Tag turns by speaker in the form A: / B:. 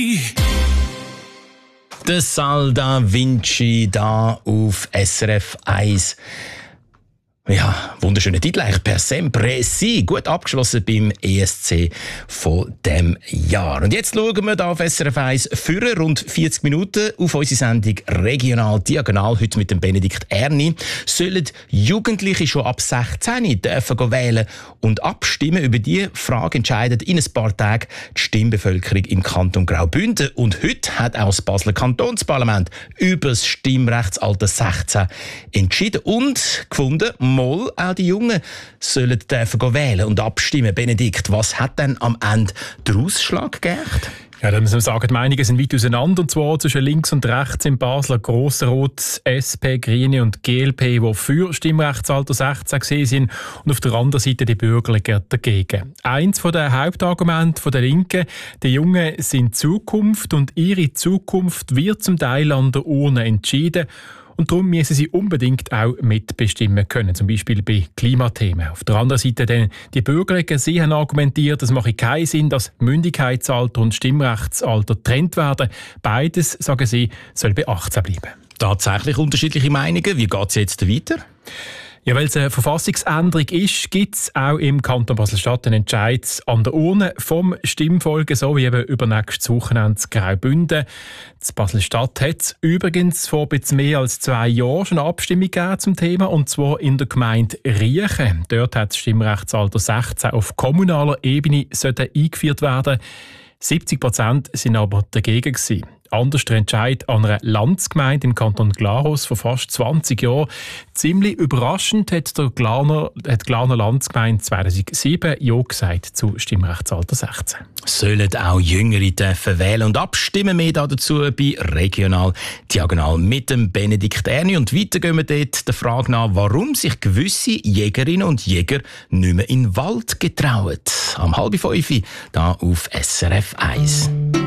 A: Der Sal da Vinci da auf SRF 1. Ja, wunderschöner Titel eigentlich. Per sempre si. Gut abgeschlossen beim ESC von diesem Jahr. Und jetzt schauen wir da auf SRF 1 für rund 40 Minuten auf unsere Sendung Regional Diagonal. Heute mit dem Benedikt Erni. Sollen Jugendliche schon ab 16 dürfen wählen und abstimmen? Über diese Frage entscheidet in ein paar Tagen die Stimmbevölkerung im Kanton Graubünden. Und heute hat auch das Basler Kantonsparlament über das Stimmrechtsalter 16 entschieden und gefunden, auch die Jungen sollen dürfen wählen und abstimmen. Benedikt, was hat denn am Ende den Ausschlag gegeben?
B: Ja, da muss man sagen, die Meinungen sind weit auseinander. Und zwar zwischen links und rechts im Basler Grossrot, SP, Grüne und GLP, die für Stimmrechtsalter 16 gesehen sind. Und auf der anderen Seite die Bürgerlichen dagegen. Eins der Hauptargumente der Linken, die Jungen sind Zukunft und ihre Zukunft wird zum Teil an der Urne entschieden. Und darum müssen sie unbedingt auch mitbestimmen können, zum Beispiel bei Klimathemen. Auf der anderen Seite dann die Bürgerlichen, sie haben argumentiert, es mache keinen Sinn, dass Mündigkeitsalter und Stimmrechtsalter getrennt werden. Beides, sagen sie, soll bei 18 bleiben.
A: Tatsächlich unterschiedliche Meinungen. Wie geht es jetzt weiter?
B: Ja, weil es eine Verfassungsänderung ist, gibt es auch im Kanton Basel-Stadt einen Entscheid an der Urne vom Stimmvolk, so wie eben übernächstes Wochenende in Graubünden. Die Basel-Stadt hat übrigens vor etwas mehr als 2 Jahren schon eine Abstimmung gegeben zum Thema, und zwar in der Gemeinde Riechen. Dort hat das Stimmrechtsalter 16 auf kommunaler Ebene eingeführt werden. 70% sind aber dagegen gewesen. Anders der Entscheid an einer Landsgemeinde im Kanton Glarus vor fast 20 Jahren. Ziemlich überraschend hat die Glarner Landsgemeinde 2007 Ja gesagt zu Stimmrechtsalter 16.
A: Sollen auch Jüngere dürfen wählen und abstimmen? Mehr dazu bei Regional Diagonal mit dem Benedikt Erni. Und weiter gehen wir dort der Frage nach, warum sich gewisse Jägerinnen und Jäger nicht mehr in den Wald getrauen. Am 4:30 hier auf SRF 1.